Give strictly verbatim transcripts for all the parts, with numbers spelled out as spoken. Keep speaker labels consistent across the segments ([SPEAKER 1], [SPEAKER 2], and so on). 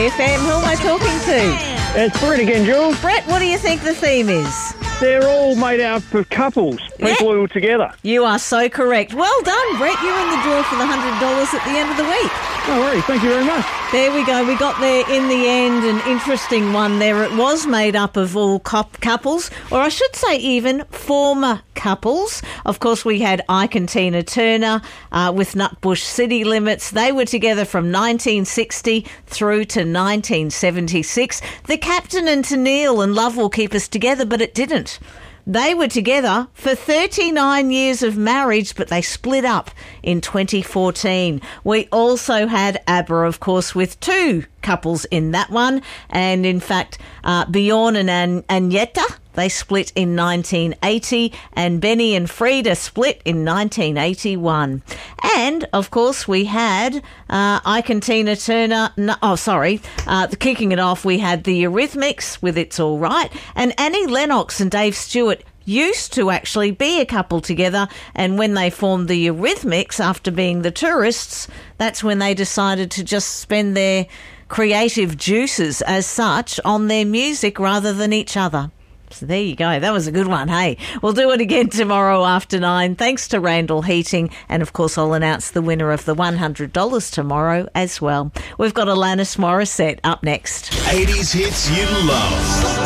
[SPEAKER 1] A F M. Who am I talking to?
[SPEAKER 2] It's Brett again, Jules.
[SPEAKER 1] Brett, what do you think the theme is?
[SPEAKER 2] They're all made up of couples, people
[SPEAKER 1] Yeah.
[SPEAKER 2] who are together.
[SPEAKER 1] You are so correct. Well done, Brett. You're in the draw for the one hundred dollars at the end of the week.
[SPEAKER 2] No worries, thank you very much.
[SPEAKER 1] There we go. We got there in the end. An interesting one there. It was made up of all cop- couples, or I should say even former couples. Of course, we had Ike and Tina Turner uh, with Nutbush City Limits. They were together from nineteen sixty through to nineteen seventy-six. The Captain and Tennille and Love Will Keep Us Together, but it didn't. They were together for thirty-nine years of marriage, but they split up in twenty fourteen. We also had ABBA, of course, with two couples in that one. And in fact, uh, Bjorn and An- Agneta, they split in nineteen eighty, and Benny and Frida split in nineteen eighty-one. And, of course, we had uh, Ike and Tina Turner. No, oh, sorry. Uh, the kicking it off, we had the Eurythmics with It's All Right. And Annie Lennox and Dave Stewart used to actually be a couple together, and when they formed the Eurythmics after being the Tourists, that's when they decided to just spend their creative juices as such on their music rather than each other. So there you go. That was a good one, hey? We'll do it again tomorrow after nine. Thanks to Randall Heating. And, of course, I'll announce the winner of the one hundred dollars tomorrow as well. We've got Alanis Morissette up next.
[SPEAKER 3] eighties hits you love.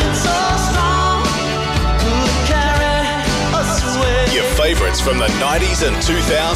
[SPEAKER 3] Your favourites from the nineties and two thousands.